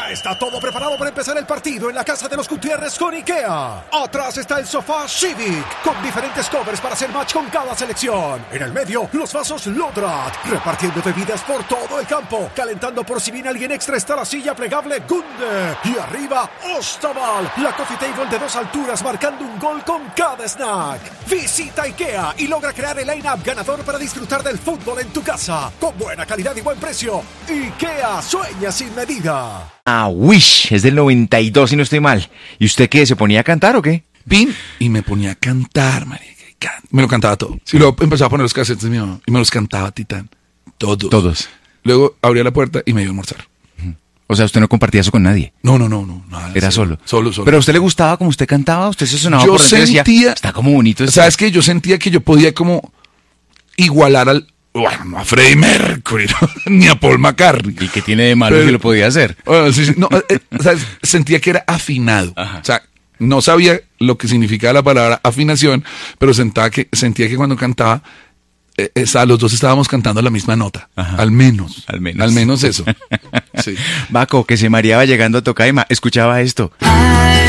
Ya está todo preparado para empezar el partido en la casa de los Gutiérrez con IKEA. Atrás está el sofá Civic, con diferentes covers para hacer match con cada selección. En el medio, los vasos Lodrat, repartiendo bebidas por todo el campo. Calentando por si viene alguien extra está la silla plegable Gunde. Y arriba, Ostaval, la coffee table de 2 alturas marcando un gol con cada snack. Visita IKEA y logra crear el line-up ganador para disfrutar del fútbol en tu casa. Con buena calidad y buen precio. IKEA, sueña sin medida. Ah, Wish, es del 92 si no estoy mal. ¿Y usted qué, se ponía a cantar o qué? Pin, y me ponía a cantar, marica. Me lo cantaba todo. Y luego empezaba a poner los cassettes de mi mamá y me los cantaba Titán. Todos. Luego abría la puerta y me iba a almorzar. O sea, usted no compartía eso con nadie. No, nada. Era solo. Solo. ¿Pero a usted le gustaba como usted cantaba? ¿Usted se sonaba yo por dentro y decía, sentía, está como bonito? ¿Sabes qué? Yo sentía que yo podía como igualar bueno, no a Freddie Mercury, ¿no? Ni a Paul McCartney. ¿Y qué tiene de malo que lo podía hacer? Bueno, sí, no, ¿sabes? Sentía que era afinado. Ajá. O sea, no sabía lo que significaba la palabra afinación, pero sentía que cuando cantaba, los dos estábamos cantando la misma nota. Ajá. Al menos eso. Sí. Baco, que se mareaba llegando a Tocaima, escuchaba esto.